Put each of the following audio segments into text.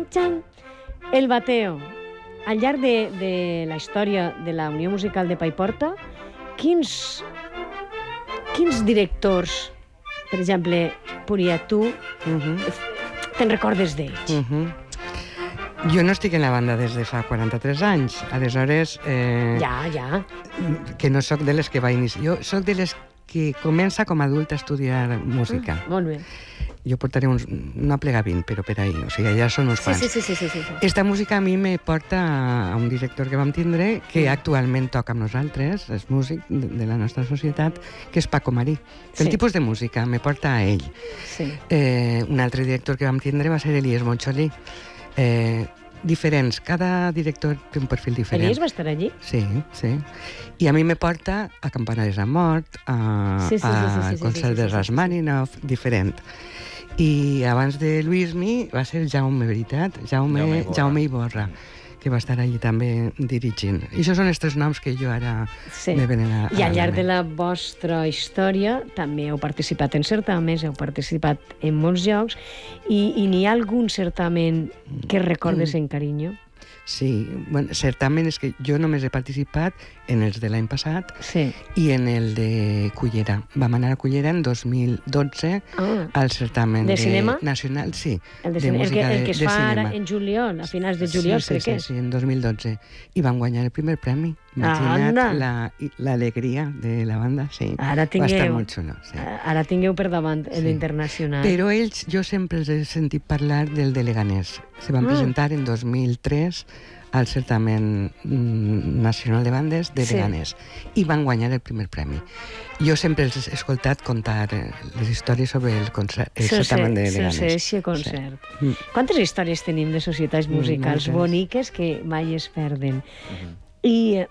xan. El bateo. Al llarg de la història de la Unió Musical de Paiporta, quins directors, per exemple, Puria, tu, te'n recordes d'ells? Jo no estic en la banda des de fa 43 anys, aleshores... Ja. Que no sóc de les que va iniciar. Jo sóc de les que comença com a adult a estudiar música. Molt bé. Jo portaré no aplega 20, però per ahí, o sigui, ja són uns quants. Sí. Esta música a mi me porta a un director que vam tindre, que actualment toca amb nosaltres, és músic de la nostra societat, que és Paco Marí. El tipus de música me porta a ell. Un altre director que vam tindre va ser Elies Moncholí. Diferents, cada director té un perfil diferent. Elies va estar allí? Sí. I a mi me porta a Campanades a Mort, a concert de Rachmaninoff, diferent. I abans de Luismi va ser Jaume, veritat? Jaume Iborra, que va estar allí també dirigint. I això són els tres noms que jo ara me venen a la ment. I al llarg de la vostra història també heu participat en certaments, heu participat en molts llocs, i n'hi ha algun certamen que recordes en carinyo? Sí, bueno, certament és que jo només he participat en els de l'any passat i en el de Cullera. Vam anar a Cullera en 2012 al certamen de cinema? Nacional, sí, de música de cinema. El que es fa ara en juliol, a finals de juliol, crec que és. Sí, en 2012. I vam guanyar el primer premi. Imagina't l'alegria de la banda, sí. Va estar molt xulo. Ara tingueu per davant l'internacional. Però ells, jo sempre els he sentit parlar del de Leganés. Se van presentar en 2003 al certamen nacional de bandes de Leganés i van guanyar el primer premi. Jo sempre els he escoltat contar les històries sobre el certamen de Leganés. Aquest concert. Quantes històries tenim de societats musicals boniques que mai es perden? I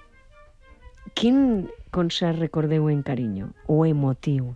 quin concert recordeu en carinyo o emotiu?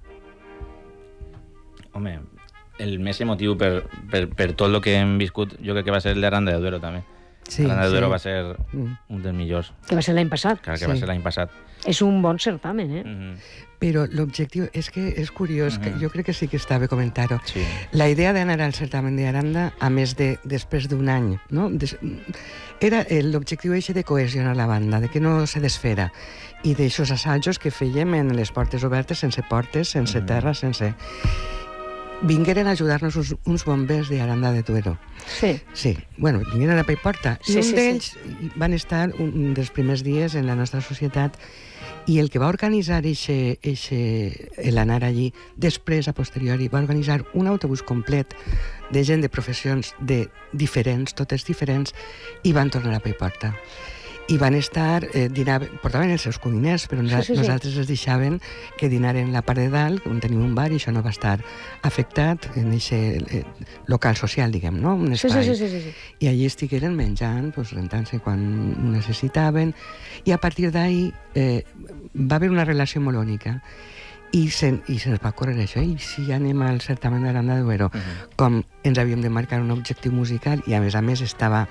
Home, el més emotiu per tot el que hem viscut, jo crec que va ser el d'Aranda de Duero, també. Aranda de Duero va ser un dels millors. Que va ser l'any passat. Clar, que va ser l'any passat. És un bon certamen, Però l'objectiu és que és curiós, que jo crec que sí que està bé comentar-ho. La idea d'anar al certamen d'Aranda, a més de després d'un any, no? Era l'objectiu de cohesionar la banda, de que no se desfera, i d'aixòs assajos que fèiem en les portes obertes, sense portes, sense terra, sense... Vingueren a ajudar-nos uns bombers d'Aranda de Duero. Sí. Bueno, vingueren a Paiporta. I un d'ells van estar un dels primers dies en la nostra societat, i el que va organitzar l'anar allí, després, a posteriori, va organitzar un autobús complet de gent de professions diferents, totes diferents, i van tornar a Paiporta. I van estar, portaven els seus cuiners, però nosaltres els deixaven que dinaren a la part de dalt, on tenim un bar, i això no va estar afectat en aquest local social, diguem, no? Un espai. I allí estigueren menjant, rentant-se quan ho necessitaven, i a partir d'ahí va haver una relació molt bonica. I se'ns va córrer això, i si anem al certamen d'Aranda de Duero, com ens havíem de marcar un objectiu musical, i a més estava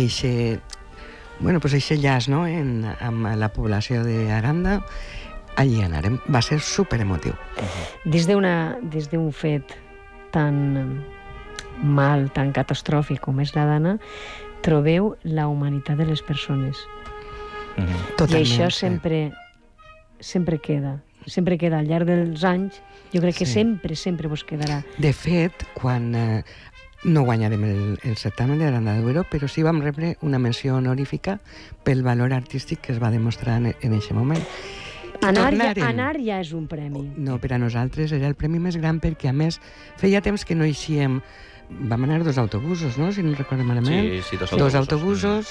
eixe llaç, no?, amb la població d'Aranda, allí anarem. Va ser superemotiu. Des d'un fet tan mal, tan catastròfic com és la Dana, trobeu la humanitat de les persones. Totalment. I això sempre queda. Sempre queda al llarg dels anys. Jo crec que sempre vos quedarà. De fet, quan... No guanyarem el certamen d'Aranda de Duero, però sí vam rebre una menció honorífica pel valor artístic que es va demostrar en aquest moment. Anar ja és un premi. No, per a nosaltres era el premi més gran, perquè a més feia temps que no eixíem. Vam anar 2 autobusos, no?, si no recordo malament. Sí, 2 autobusos.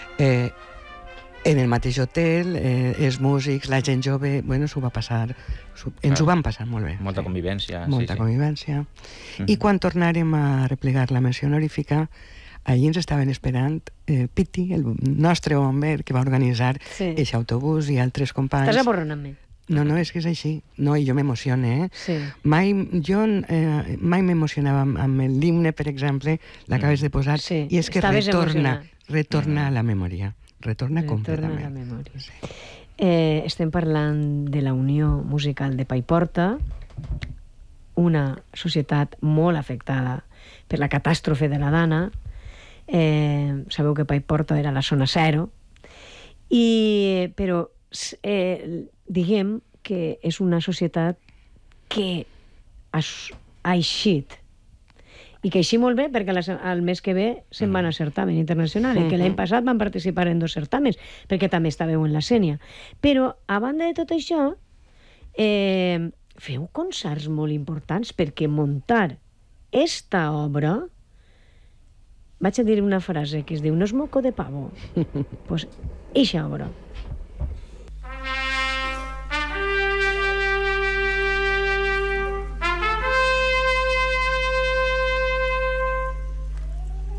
En el mateix hotel, els músics, la gent jove, s'ho va passar, ens ho vam passar molt bé. Molta convivència. Molta convivència. I quan tornàrem a replegar la menció honorífica, allí ens estaven esperant Piti, el nostre bomber que va organitzar aquest autobús, i altres companys. Estàs aborronant-me. No, és que és així. No, i jo m'emocione, Mai m'emocionava amb l'himne, per exemple, l'acabes de posar, i és que retorna a la memòria. Retorna completament. A la memòria. Estem parlant de la Unió Musical de Paiporta, una societat molt afectada per la catàstrofe de la Dana, Sabeu que Paiporta era la zona zero, però diguem que és una societat que ha eixit, i que així molt bé, perquè el mes que ve se'n van a certamen internacional, i que l'any passat van participar en 2 certamens, perquè també estàveu en la Sénia. Però, a banda de tot això, feu concerts molt importants, perquè muntar esta obra, vaig a dir una frase que es diu, no és moco de pavo, pues eixa obra